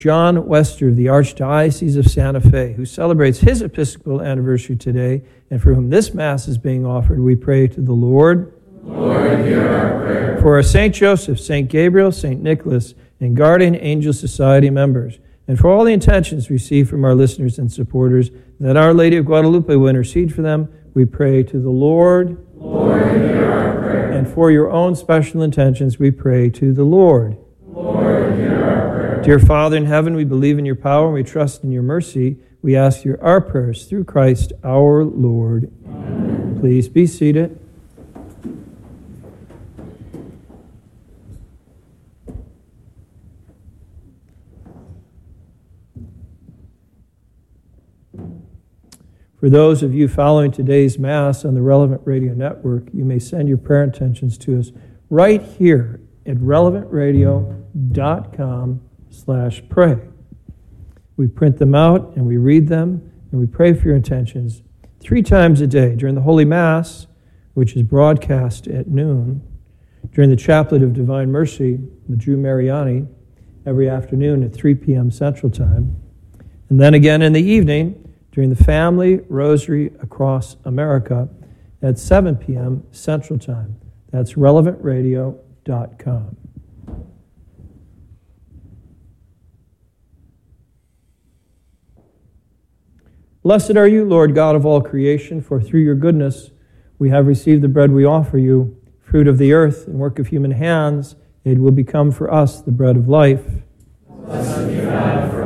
John Wester of the Archdiocese of Santa Fe, who celebrates his Episcopal anniversary today, and for whom this Mass is being offered, we pray to the Lord. Lord, hear our prayer. For our St. Joseph, St. Gabriel, St. Nicholas, and Guardian Angel Society members, and for all the intentions received from our listeners and supporters, that Our Lady of Guadalupe will intercede for them, we pray to the Lord. Lord, hear our prayer. And for your own special intentions, we pray to the Lord. Lord, hear our prayer. Dear Father in heaven, we believe in your power and we trust in your mercy. We ask our prayers through Christ our Lord. Amen. Please be seated. For those of you following today's Mass on the Relevant Radio Network, you may send your prayer intentions to us right here at relevantradio.com/pray. We print them out and we read them and we pray for your intentions 3 times a day during the Holy Mass, which is broadcast at noon, during the Chaplet of Divine Mercy with Drew Mariani every afternoon at 3 p.m. Central Time, and then again in the evening during the Family Rosary Across America at 7 p.m. Central Time. That's relevantradio.com. Blessed are you, Lord God of all creation, for through your goodness we have received the bread we offer you, fruit of the earth and work of human hands. It will become for us the bread of life. Blessed be God